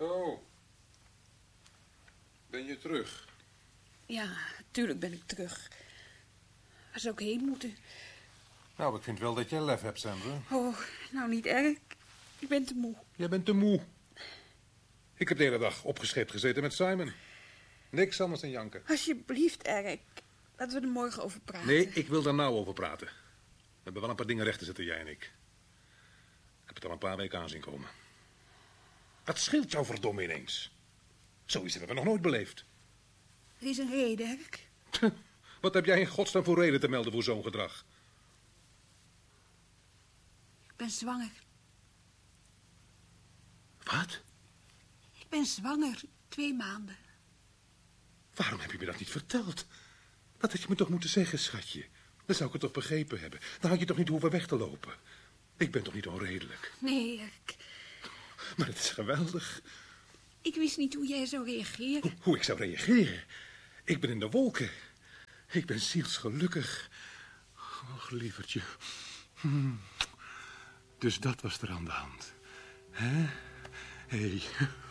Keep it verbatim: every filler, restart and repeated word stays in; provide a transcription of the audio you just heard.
Oh. Ben je terug? Ja, tuurlijk ben ik terug. Waar zou ik heen moeten? Nou, ik vind wel dat je lef hebt, Sandra. Oh, nou niet erg. Ik ben te moe. Jij bent te moe. Ik heb de hele dag opgescheept gezeten met Simon. Niks anders dan janken. Alsjeblieft, Eric. Laten we er morgen over praten. Nee, ik wil daar nou over praten. We hebben wel een paar dingen recht te zetten, jij en ik. Ik heb het al een paar weken aan zien komen. Wat scheelt jou verdomme ineens? Zoiets hebben we nog nooit beleefd. Er is een reden, Eric. Wat heb jij in godsnaam voor reden te melden voor zo'n gedrag? Ik ben zwanger. Wat? Ik ben zwanger. Twee maanden. Waarom heb je me dat niet verteld? Dat had je me toch moeten zeggen, schatje. Dan zou ik het toch begrepen hebben. Dan had je toch niet hoeven weg te lopen. Ik ben toch niet onredelijk? Nee, Eric. Maar het is geweldig. Ik wist niet hoe jij zou reageren. Hoe, hoe ik zou reageren? Ik ben in de wolken. Ik ben zielsgelukkig. Och, lievertje. Hm. Dus dat was er aan de hand. Hè? Hé. Hey.